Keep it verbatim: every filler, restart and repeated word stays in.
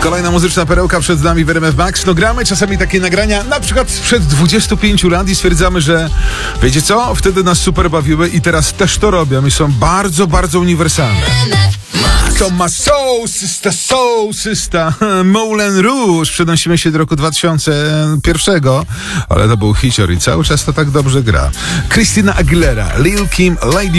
Kolejna muzyczna perełka przed nami w R M F Max. No gramy czasami takie nagrania, na przykład sprzed dwudziestu pięciu lat i stwierdzamy, że wiecie co? Wtedy nas super bawiły i teraz też to robią i są bardzo, bardzo uniwersalne. To ma soul, sister, soul, sister. Moulin Rouge. Przenosimy się do roku dwa tysiące pierwszego, ale to był hicior i cały czas to tak dobrze gra. Christina Aguilera, Lil Kim, Lady